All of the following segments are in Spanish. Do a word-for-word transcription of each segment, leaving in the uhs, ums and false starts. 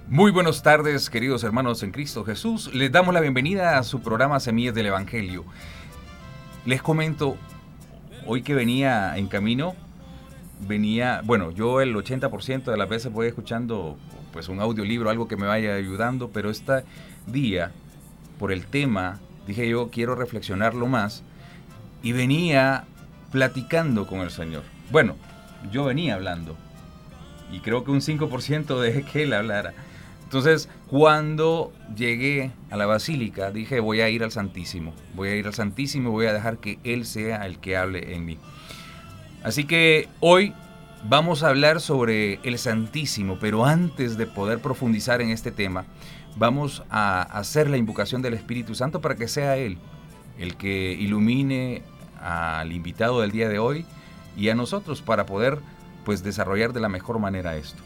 Muy buenas tardes, queridos hermanos en Cristo Jesús. Les damos la bienvenida a su programa Semillas del Evangelio. Les comento, hoy que venía en camino, venía, bueno, yo el ochenta por ciento de las veces voy escuchando pues un audiolibro, algo que me vaya ayudando, pero este día, por el tema, dije yo quiero reflexionarlo más y venía platicando con el Señor. Bueno, yo venía hablando y creo que un cinco por ciento dejé que Él hablara. Entonces, cuando llegué a la basílica, dije, voy a ir al Santísimo. Voy a ir al Santísimo y voy a dejar que Él sea el que hable en mí. Así que hoy vamos a hablar sobre el Santísimo, pero antes de poder profundizar en este tema, vamos a hacer la invocación del Espíritu Santo para que sea Él el que ilumine al invitado del día de hoy y a nosotros para poder pues desarrollar de la mejor manera esto.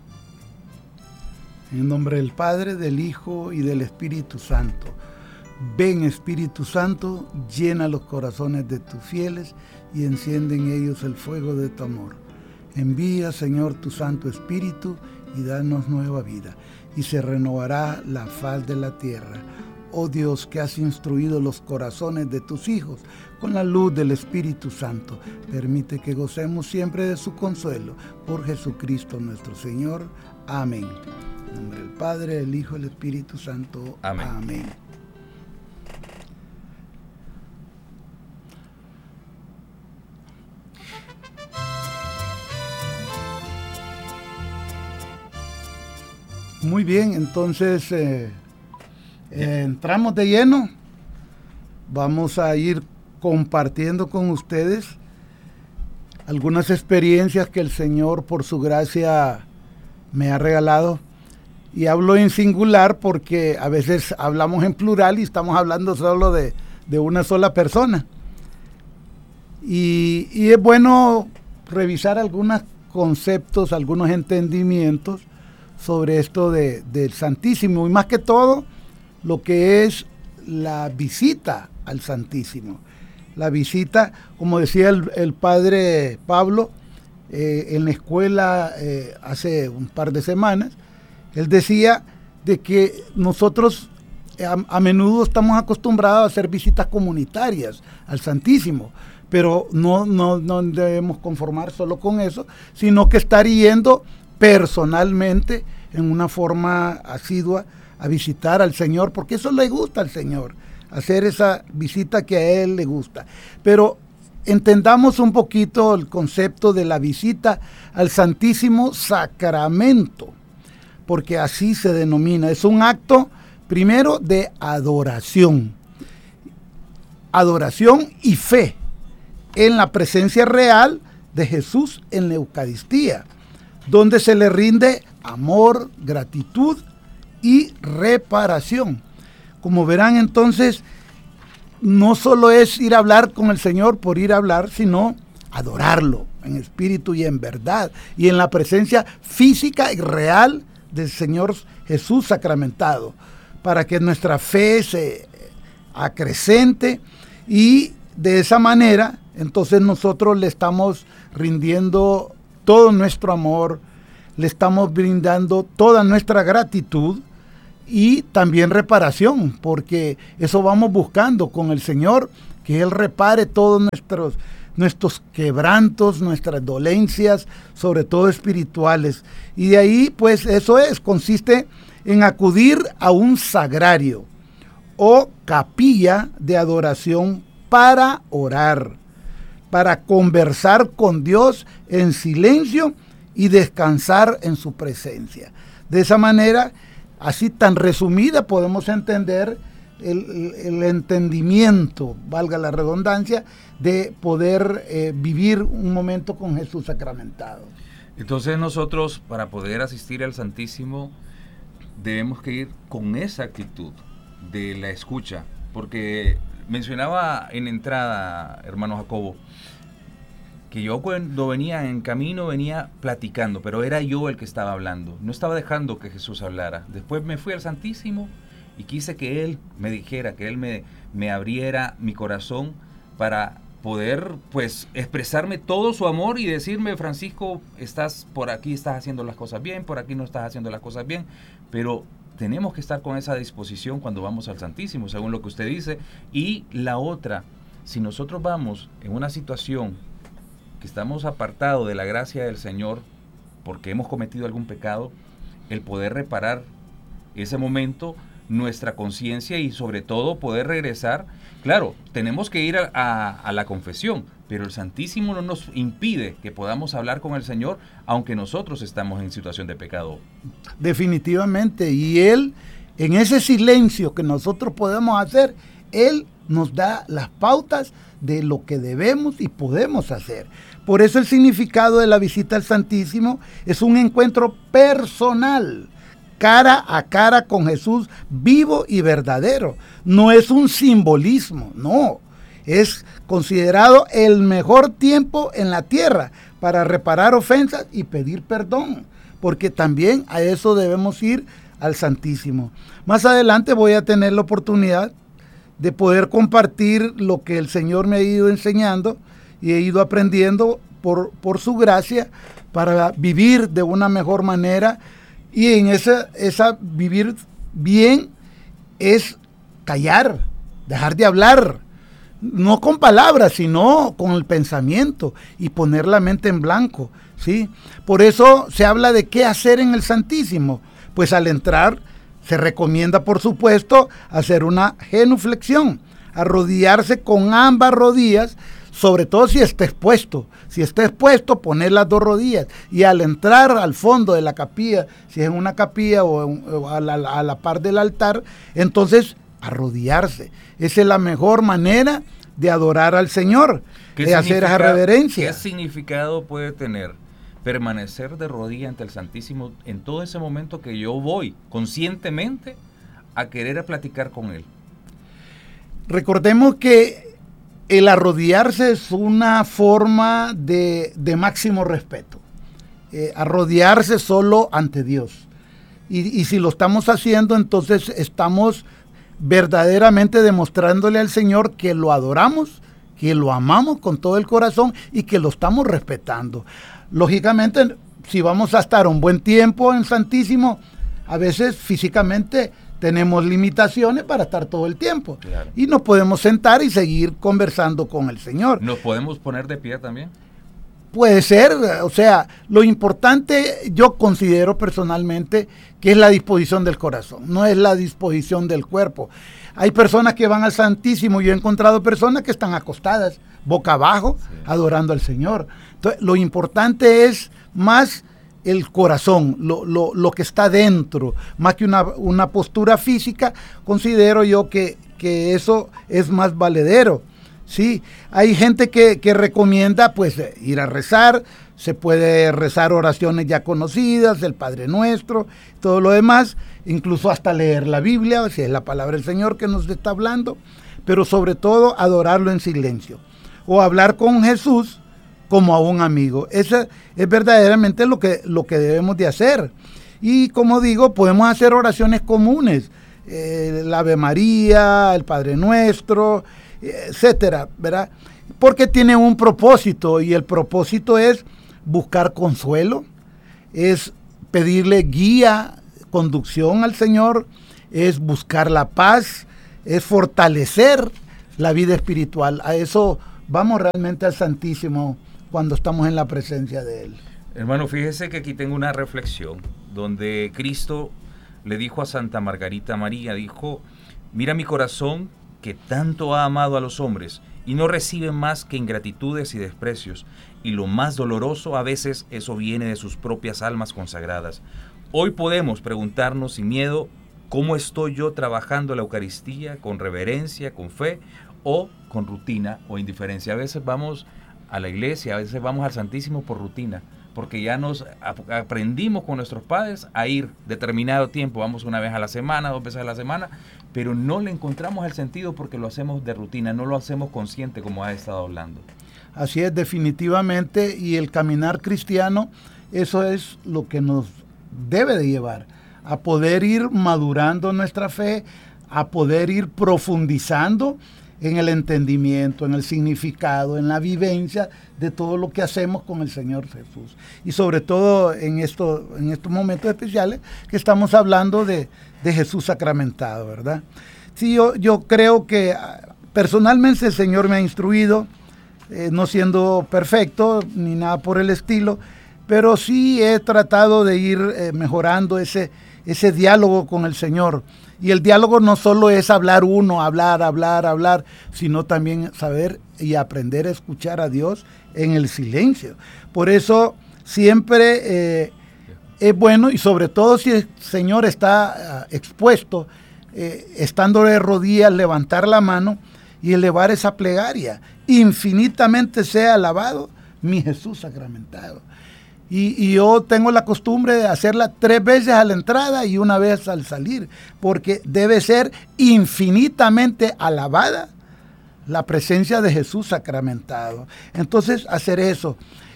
En nombre del Padre, del Hijo y del Espíritu Santo. Ven, Espíritu Santo, llena los corazones de tus fieles y enciende en ellos el fuego de tu amor. Envía, Señor, tu Santo Espíritu y danos nueva vida, y se renovará la faz de la tierra. Oh Dios, que has instruido los corazones de tus hijos con la luz del Espíritu Santo, permite que gocemos siempre de su consuelo. Por Jesucristo nuestro Señor. Amén. En nombre del Padre, del Hijo y del Espíritu Santo. Amén. Amén. Muy bien, entonces eh, eh, entramos de lleno. Vamos a ir compartiendo con ustedes algunas experiencias que el Señor, por su gracia, me ha regalado. Y hablo en singular porque a veces hablamos en plural y estamos hablando solo de, de una sola persona. Y, y es bueno revisar algunos conceptos, algunos entendimientos sobre esto de, del Santísimo. Y más que todo, lo que es la visita al Santísimo. La visita, como decía el, el padre Pablo, eh, en la escuela eh, hace un par de semanas, él decía de que nosotros a, a menudo estamos acostumbrados a hacer visitas comunitarias al Santísimo, pero no, no, no debemos conformar solo con eso, sino que estar yendo personalmente en una forma asidua a visitar al Señor, porque eso le gusta al Señor, hacer esa visita que a Él le gusta. Pero entendamos un poquito el concepto de la visita al Santísimo Sacramento, porque así se denomina. Es un acto, primero, de adoración. Adoración y fe en la presencia real de Jesús en la Eucaristía, donde se le rinde amor, gratitud y reparación. Como verán, entonces, no solo es ir a hablar con el Señor por ir a hablar, sino adorarlo en espíritu y en verdad, y en la presencia física y real del Señor Jesús sacramentado, para que nuestra fe se acrecente y de esa manera, entonces nosotros le estamos rindiendo todo nuestro amor, le estamos brindando toda nuestra gratitud y también reparación, porque eso vamos buscando con el Señor, que Él repare todos nuestros, nuestros quebrantos, nuestras dolencias, sobre todo espirituales. Y de ahí, pues eso es, consiste en acudir a un sagrario o capilla de adoración para orar, para conversar con Dios en silencio y descansar en su presencia. De esa manera, así tan resumida, podemos entender el, el, el entendimiento, valga la redundancia, de poder eh, vivir un momento con Jesús sacramentado. Entonces nosotros, para poder asistir al Santísimo, debemos que ir con esa actitud de la escucha, porque mencionaba en entrada, hermano Jacobo, que yo cuando venía en camino venía platicando, pero era yo el que estaba hablando, no estaba dejando que Jesús hablara. Después me fui al Santísimo y quise que Él me dijera, que Él me, me abriera mi corazón para poder pues expresarme todo su amor y decirme, Francisco, estás por aquí, estás haciendo las cosas bien, por aquí no estás haciendo las cosas bien, pero tenemos que estar con esa disposición cuando vamos al Santísimo, según lo que usted dice. Y la otra, si nosotros vamos en una situación que estamos apartados de la gracia del Señor porque hemos cometido algún pecado, el poder reparar ese momento, nuestra conciencia y sobre todo poder regresar. Claro, tenemos que ir a, a, a la confesión, pero el Santísimo no nos impide que podamos hablar con el Señor, aunque nosotros estamos en situación de pecado. Definitivamente, y Él, en ese silencio que nosotros podemos hacer, Él nos da las pautas de lo que debemos y podemos hacer. Por eso el significado de la visita al Santísimo es un encuentro personal, cara a cara con Jesús vivo y verdadero. No es un simbolismo, no. Es considerado el mejor tiempo en la tierra para reparar ofensas y pedir perdón, porque también a eso debemos ir al Santísimo. Más adelante voy a tener la oportunidad de poder compartir lo que el Señor me ha ido enseñando y he ido aprendiendo por, por su gracia para vivir de una mejor manera. Y en esa, esa vivir bien es callar, dejar de hablar, no con palabras, sino con el pensamiento y poner la mente en blanco, ¿sí? Por eso se habla de qué hacer en el Santísimo. Pues al entrar se recomienda, por supuesto, hacer una genuflexión, arrodillarse con ambas rodillas, sobre todo si está expuesto. Si está expuesto, poner las dos rodillas. Y al entrar al fondo de la capilla, si es en una capilla o, en, o a, la, a la par del altar, entonces arrodillarse. Esa es la mejor manera de adorar al Señor, de hacer esa reverencia. ¿Qué significado puede tener permanecer de rodillas ante el Santísimo en todo ese momento que yo voy conscientemente a querer a platicar con Él? Recordemos que el arrodillarse es una forma de, de máximo respeto. Eh, arrodillarse solo ante Dios. Y, y si lo estamos haciendo, entonces estamos verdaderamente demostrándole al Señor que lo adoramos, que lo amamos con todo el corazón y que lo estamos respetando. Lógicamente, si vamos a estar un buen tiempo en Santísimo, a veces físicamente tenemos limitaciones para estar todo el tiempo. Claro. Y nos podemos sentar y seguir conversando con el Señor. ¿Nos podemos poner de pie también? Puede ser, o sea, lo importante yo considero personalmente que es la disposición del corazón, no es la disposición del cuerpo. Hay personas que van al Santísimo, yo he encontrado personas que están acostadas, boca abajo, sí, adorando al Señor. Entonces, lo importante es más el corazón, lo, lo, lo que está dentro, más que una, una postura física. Considero yo que, que eso es más valedero. Sí, hay gente que, que recomienda pues ir a rezar, se puede rezar oraciones ya conocidas, el Padre Nuestro, todo lo demás, incluso hasta leer la Biblia, si es la palabra del Señor que nos está hablando, pero sobre todo adorarlo en silencio, o hablar con Jesús como a un amigo. Eso es verdaderamente lo que, lo que debemos de hacer. Y como digo, podemos hacer oraciones comunes, eh, el Ave María, el Padre Nuestro, etcétera, ¿verdad? Porque tiene un propósito, y el propósito es buscar consuelo, es pedirle guía, conducción al Señor, es buscar la paz, es fortalecer la vida espiritual. A eso vamos realmente al Santísimo cuando estamos en la presencia de Él. Hermano, fíjese que aquí tengo una reflexión donde Cristo le dijo a Santa Margarita María, dijo: mira mi corazón, que tanto ha amado a los hombres y no recibe más que ingratitudes y desprecios, y lo más doloroso a veces eso viene de sus propias almas consagradas. Hoy podemos preguntarnos sin miedo, ¿cómo estoy yo trabajando la Eucaristía con reverencia, con fe o con rutina o indiferencia? A veces vamos a la iglesia, a veces vamos al Santísimo por rutina, porque ya nos aprendimos con nuestros padres a ir determinado tiempo, vamos una vez a la semana, dos veces a la semana, pero no le encontramos el sentido porque lo hacemos de rutina, no lo hacemos consciente, como ha estado hablando. Así es, definitivamente, y el caminar cristiano, eso es lo que nos debe de llevar a poder ir madurando nuestra fe, a poder ir profundizando en el entendimiento, en el significado, en la vivencia de todo lo que hacemos con el Señor Jesús. Y sobre todo en, esto, en estos momentos especiales que estamos hablando de, de Jesús sacramentado, ¿verdad? Sí, yo, yo creo que personalmente el Señor me ha instruido, eh, no siendo perfecto ni nada por el estilo, pero sí he tratado de ir eh, mejorando ese, ese diálogo con el Señor. Y el diálogo no solo es hablar uno, hablar, hablar, hablar, sino también saber y aprender a escuchar a Dios en el silencio. Por eso siempre eh, es bueno, y sobre todo si el Señor está uh, expuesto, eh, estando de rodillas, levantar la mano y elevar esa plegaria. Infinitamente sea alabado mi Jesús sacramentado. Y, y yo tengo la costumbre de hacerla tres veces a la entrada y una vez al salir, porque debe ser infinitamente alabada la presencia de Jesús sacramentado. Entonces, hacer eso.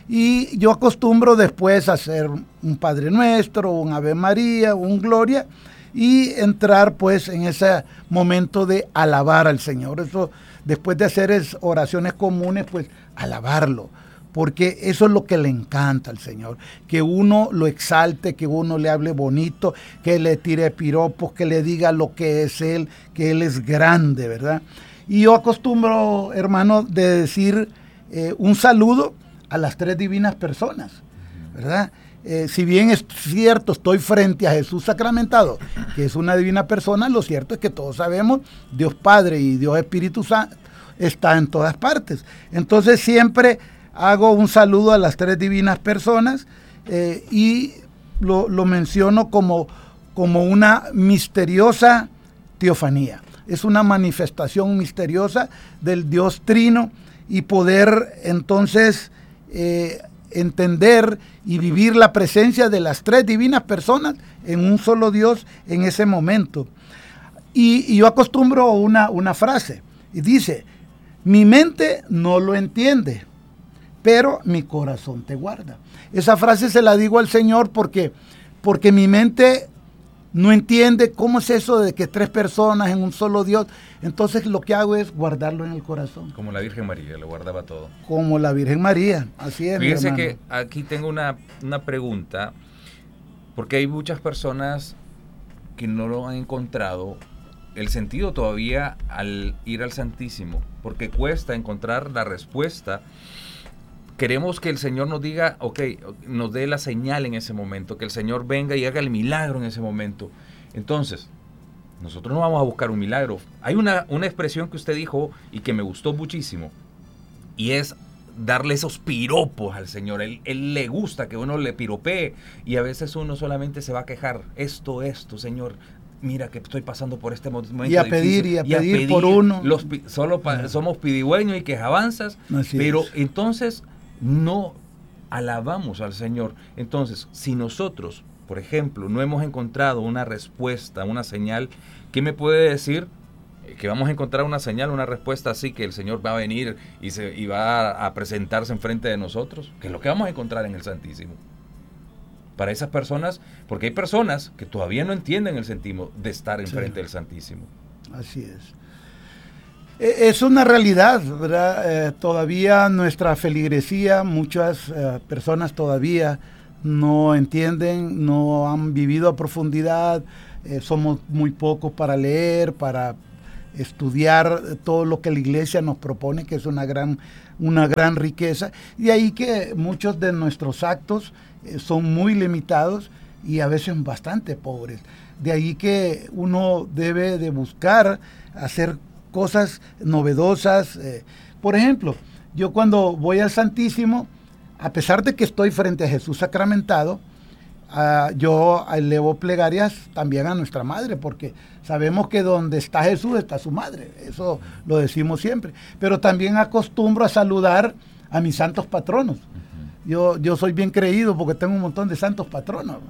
Y yo acostumbro después a hacer un Padre Nuestro, un Ave María, un Gloria, y entrar pues en ese momento de alabar al Señor. Eso, después de hacer es oraciones comunes, pues alabarlo. Porque eso es lo que le encanta al Señor, que uno lo exalte, que uno le hable bonito, que le tire piropos, que le diga lo que es Él, que Él es grande, ¿verdad? Y yo acostumbro, hermano, de decir eh, un saludo a las tres divinas personas, ¿verdad? Eh, si bien es cierto, estoy frente a Jesús sacramentado, que es una divina persona, lo cierto es que todos sabemos, Dios Padre y Dios Espíritu Santo está en todas partes. Entonces siempre hago un saludo a las tres divinas personas eh, y lo, lo menciono como, como una misteriosa teofanía. Es una manifestación misteriosa del Dios Trino y poder entonces eh, entender y vivir la presencia de las tres divinas personas en un solo Dios en ese momento. Y, y yo acostumbro una, una frase y dice, mi mente no lo entiende, pero mi corazón te guarda. Esa frase se la digo al Señor porque, porque mi mente no entiende cómo es eso de que tres personas en un solo Dios. Entonces lo que hago es guardarlo en el corazón. Como la Virgen María, lo guardaba todo. Como la Virgen María, así es. Fíjense que aquí tengo una, una pregunta, porque hay muchas personas que no lo han encontrado el sentido todavía al ir al Santísimo, porque cuesta encontrar la respuesta. Queremos que el Señor nos diga, ok, nos dé la señal en ese momento, que el Señor venga y haga el milagro en ese momento. Entonces, nosotros no vamos a buscar un milagro. Hay una, una expresión que usted dijo y que me gustó muchísimo, y es darle esos piropos al Señor. Él, él le gusta que uno le piropee, y a veces uno solamente se va a quejar, esto, esto, Señor, mira que estoy pasando por este momento y a difícil, pedir y a, y a pedir, pedir por uno. Los, solo pa, ah. Somos pidigüeños y quejabanzas, Así pero es. Entonces no alabamos al Señor. Entonces, si nosotros, por ejemplo, no hemos encontrado una respuesta, una señal, ¿qué me puede decir? Que vamos a encontrar una señal, una respuesta así, que el Señor va a venir y, se, y va a, a presentarse enfrente de nosotros, que es lo que vamos a encontrar en el Santísimo. Para esas personas, porque hay personas que todavía no entienden el sentido de estar enfrente sí. del Santísimo. Así es. Es una realidad, ¿verdad? Eh, todavía nuestra feligresía, muchas eh, personas todavía no entienden, no han vivido a profundidad, eh, somos muy pocos para leer, para estudiar todo lo que la iglesia nos propone, que es una gran, una gran riqueza, y ahí que muchos de nuestros actos eh, son muy limitados y a veces bastante pobres. De ahí que uno debe de buscar hacer cosas novedosas. Eh. Por ejemplo, yo cuando voy al Santísimo, a pesar de que estoy frente a Jesús sacramentado, uh, yo elevo plegarias también a nuestra madre, porque sabemos que donde está Jesús está su madre, eso lo decimos siempre. Pero también acostumbro a saludar a mis santos patronos. Uh-huh. Yo, yo soy bien creído porque tengo un montón de santos patronos.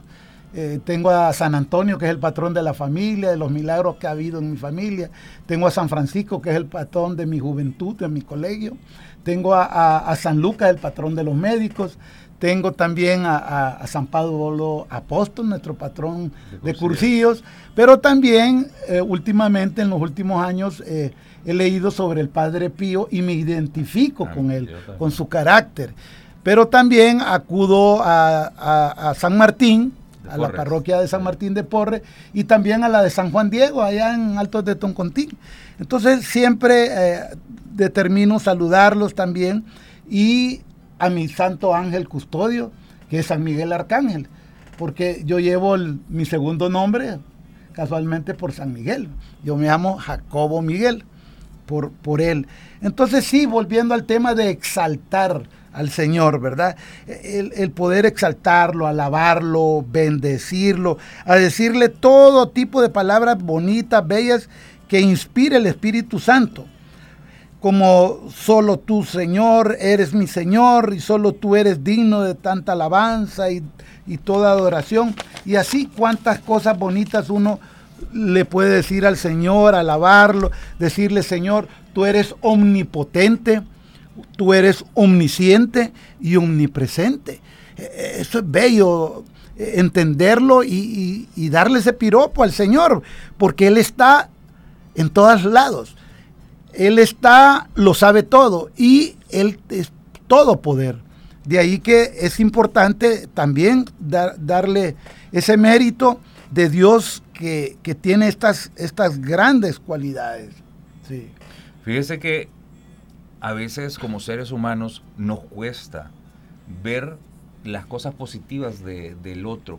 Eh, tengo a San Antonio, que es el patrón de la familia, de los milagros que ha habido en mi familia. Tengo a San Francisco, que es el patrón de mi juventud, de mi colegio. Tengo a, a, a San Lucas, el patrón de los médicos. Tengo también a, a, a San Pablo Apóstol, nuestro patrón de, de cursillos. Pero también, eh, últimamente, en los últimos años, eh, he leído sobre el Padre Pío y me identifico ah, con él, con su carácter. Pero también acudo a, a, a San Martín, a la parroquia de San Martín de Porres, y también a la de San Juan Diego, allá en Altos de Toncontín. Entonces siempre eh, determino saludarlos también, y a mi santo ángel custodio, que es San Miguel Arcángel, porque yo llevo el, mi segundo nombre, casualmente por San Miguel. Yo me llamo Jacobo Miguel, por, por él. Entonces sí, volviendo al tema de exaltar al Señor, ¿verdad? El, el poder exaltarlo, alabarlo, bendecirlo, a decirle todo tipo de palabras bonitas, bellas, que inspire el Espíritu Santo. Como solo tú, Señor, eres mi Señor, y solo tú eres digno de tanta alabanza y, y toda adoración. Y así cuántas cosas bonitas uno le puede decir al Señor, alabarlo, decirle, Señor, tú eres omnipotente, tú eres omnisciente y omnipresente. Eso es bello, entenderlo y, y, y darle ese piropo al Señor, porque Él está en todos lados. Él está, lo sabe todo, y Él es todo poder. De ahí que es importante también dar, darle ese mérito de Dios que, que tiene estas, estas grandes cualidades. Sí. Fíjese que a veces como seres humanos nos cuesta ver las cosas positivas de, del otro,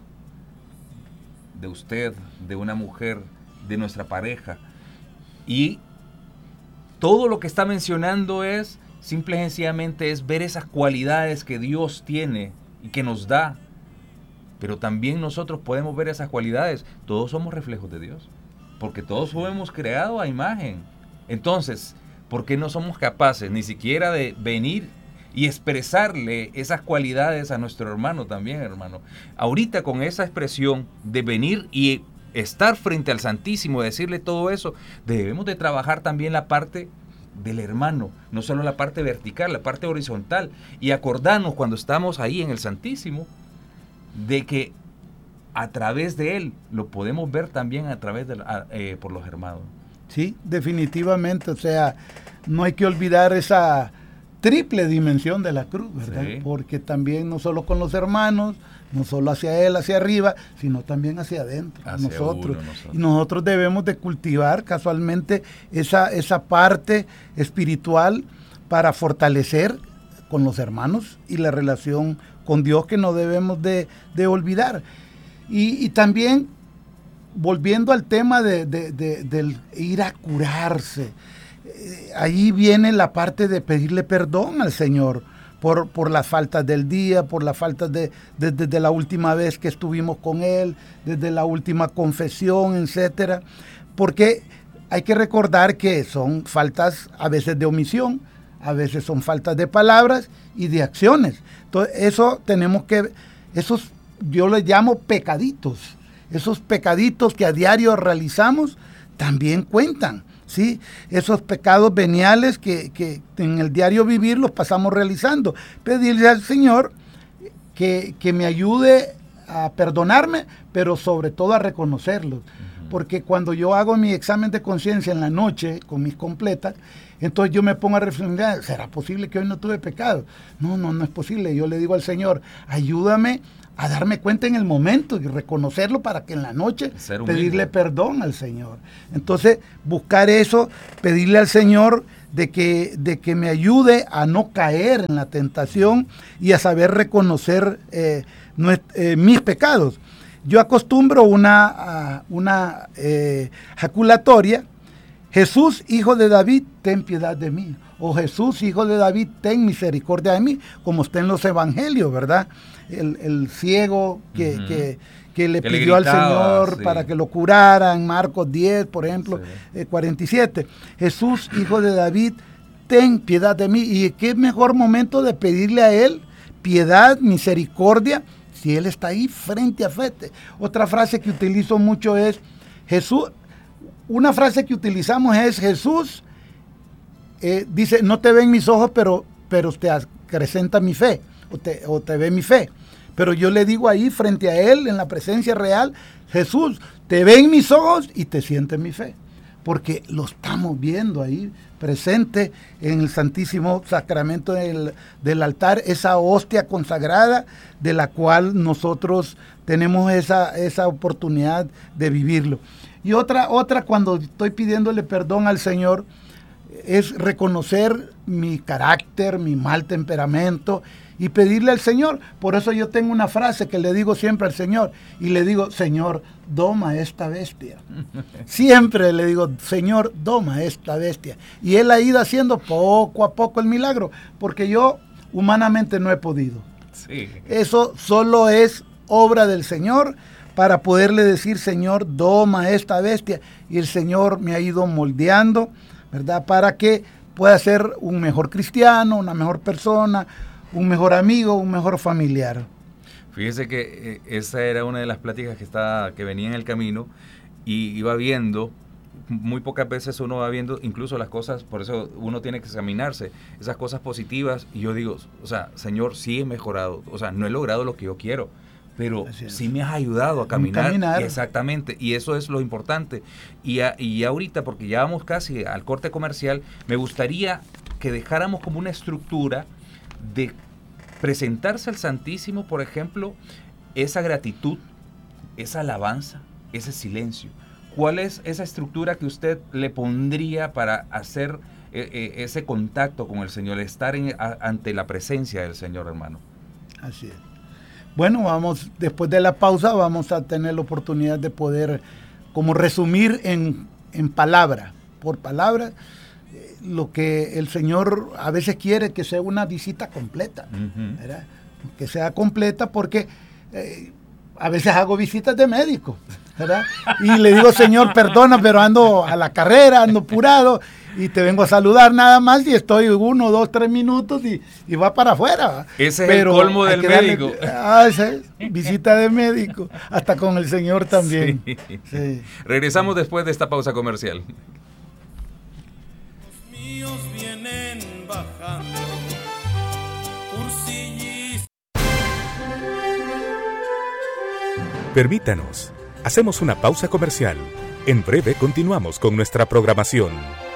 de usted, de una mujer, de nuestra pareja. Y todo lo que está mencionando es, simple y sencillamente, es ver esas cualidades que Dios tiene y que nos da. Pero también nosotros podemos ver esas cualidades. Todos somos reflejos de Dios, porque todos fuimos creados a imagen. Entonces, ¿por qué no somos capaces ni siquiera de venir y expresarle esas cualidades a nuestro hermano también, hermano? Ahorita con esa expresión de venir y estar frente al Santísimo, decirle todo eso, debemos de trabajar también la parte del hermano, no solo la parte vertical, la parte horizontal, y acordarnos cuando estamos ahí en el Santísimo, de que a través de él lo podemos ver también a través de la, eh, por los hermanos. Sí, definitivamente, o sea, no hay que olvidar esa triple dimensión de la cruz, ¿verdad? Sí. Porque también no solo con los hermanos, no solo hacia él, hacia arriba, sino también hacia adentro, hacia nosotros. Uno, nosotros. Y nosotros debemos de cultivar casualmente esa, esa parte espiritual para fortalecer con los hermanos y la relación con Dios, que no debemos de, de olvidar. Y, y también, volviendo al tema de, de, de, del ir a curarse, eh, ahí viene la parte de pedirle perdón al Señor por, por las faltas del día, por las faltas de, de, desde la última vez que estuvimos con Él, desde la última confesión, etcétera. Porque hay que recordar que son faltas a veces de omisión, a veces son faltas de palabras y de acciones. Entonces, eso tenemos que, esos yo les llamo pecaditos, esos pecaditos que a diario realizamos también cuentan, ¿sí? Esos pecados veniales que, que en el diario vivir los pasamos realizando. Pedirle al Señor que, que me ayude a perdonarme, pero sobre todo a reconocerlos. Uh-huh. Porque cuando yo hago mi examen de conciencia en la noche con mis completas, entonces yo me pongo a reflexionar, ¿será posible que hoy no tuve pecado? No, no, no es posible. Yo le digo al Señor, ayúdame a darme cuenta en el momento y reconocerlo para que en la noche pedirle perdón al Señor. Entonces, buscar eso, pedirle al Señor de que, de que me ayude a no caer en la tentación y a saber reconocer eh, nuestro, eh, mis pecados. Yo acostumbro una, uh, una eh, jaculatoria: Jesús, hijo de David, ten piedad de mí. O Jesús, hijo de David, ten misericordia de mí, como está en los evangelios, ¿verdad? El, el ciego que, uh-huh. que, que le que pidió le gritaba, al Señor, sí, para que lo curara, en Marcos diez, por ejemplo, sí. eh, cuarenta y siete. Jesús, hijo de David, ten piedad de mí. ¿Y qué mejor momento de pedirle a Él piedad, misericordia, si Él está ahí frente a frente. Otra frase que utilizo mucho es Jesús, una frase que utilizamos es Jesús, eh, dice, no te ven mis ojos, pero, pero te acrecenta mi fe, o te, o te ve mi fe. Pero yo le digo ahí frente a Él, en la presencia real, Jesús, te ven mis ojos y te siente mi fe. Porque lo estamos viendo ahí presente en el Santísimo Sacramento del, del altar, esa hostia consagrada de la cual nosotros tenemos esa, esa oportunidad de vivirlo. Y otra, otra cuando estoy pidiéndole perdón al Señor, es reconocer mi carácter, mi mal temperamento y pedirle al Señor. Por eso yo tengo una frase que le digo siempre al Señor y le digo, Señor, doma esta bestia. Siempre le digo, Señor, doma esta bestia. Y Él ha ido haciendo poco a poco el milagro, porque yo humanamente no he podido. Sí. Eso solo es obra del Señor para poderle decir, Señor, doma esta bestia. Y el Señor me ha ido moldeando, ¿verdad? Para que pueda ser un mejor cristiano, una mejor persona, un mejor amigo, un mejor familiar. Fíjese que eh, esa era una de las pláticas que estaba, que venía en el camino y iba viendo, muy pocas veces uno va viendo incluso las cosas, por eso uno tiene que examinarse, esas cosas positivas, y yo digo, o sea, Señor, sí he mejorado, o sea, no he logrado lo que yo quiero, pero sí me has ayudado a caminar, caminar. Exactamente, y eso es lo importante. Y, a, y ahorita, porque ya vamos casi al corte comercial, me gustaría que dejáramos como una estructura de presentarse al Santísimo, por ejemplo, esa gratitud, esa alabanza, ese silencio. ¿Cuál es esa estructura que usted le pondría para hacer eh, eh, ese contacto con el Señor, estar en, a, ante la presencia del Señor, hermano? Así es. Bueno, vamos, después de la pausa vamos a tener la oportunidad de poder como resumir en, en palabra, por palabra, lo que el Señor a veces quiere que sea una visita completa, uh-huh. ¿verdad? Que sea completa porque eh, a veces hago visitas de médico, ¿verdad? Y le digo, Señor, perdona, pero ando a la carrera, ando apurado y te vengo a saludar nada más y estoy uno, dos, tres minutos y, y va para afuera. Ese pero es el colmo del médico. Darle, ah, esa es visita de médico, hasta con el Señor también. Sí. Sí. Regresamos después de esta pausa comercial. Vienen bajando cursillis. Permítanos, hacemos una pausa comercial. En breve continuamos con nuestra programación.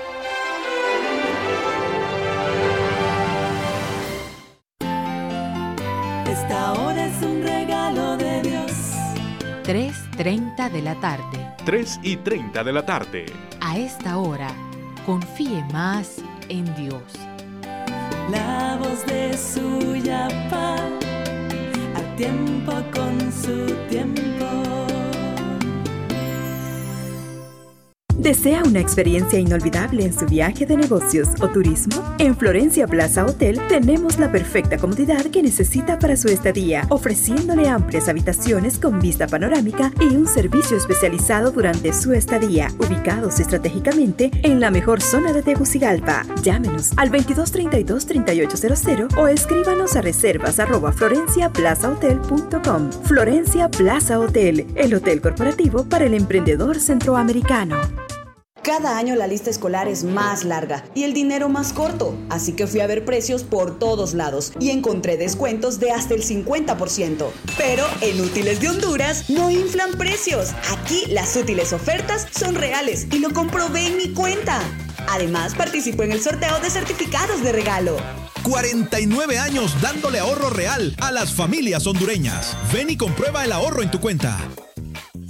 Esta hora es un regalo de Dios. tres treinta de la tarde. tres y treinta de la tarde. A esta hora, confíe más en Dios. La voz de su yapa, a tiempo con su tiempo. ¿Desea una experiencia inolvidable en su viaje de negocios o turismo? En Florencia Plaza Hotel tenemos la perfecta comodidad que necesita para su estadía, ofreciéndole amplias habitaciones con vista panorámica y un servicio especializado durante su estadía, ubicados estratégicamente en la mejor zona de Tegucigalpa. Llámenos al veintidós treinta y dos, treinta y ocho cero cero o escríbanos a reservas arroba florencia plaza hotel punto com. Florencia Plaza Hotel, el hotel corporativo para el emprendedor centroamericano. Cada año la lista escolar es más larga y el dinero más corto, así que fui a ver precios por todos lados y encontré descuentos de hasta el cincuenta por ciento. Pero en Útiles de Honduras no inflan precios. Aquí las útiles ofertas son reales y lo comprobé en mi cuenta. Además, participo en el sorteo de certificados de regalo. cuarenta y nueve años dándole ahorro real a las familias hondureñas. Ven y comprueba el ahorro en tu cuenta.